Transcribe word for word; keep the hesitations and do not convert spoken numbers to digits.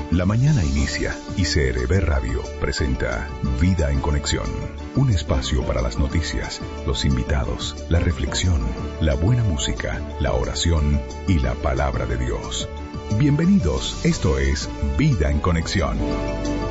La mañana inicia y C R B Radio presenta Vida en Conexión, un espacio para las noticias, los invitados, la reflexión, la buena música, la oración y la palabra de Dios. Bienvenidos, esto es Vida en Conexión.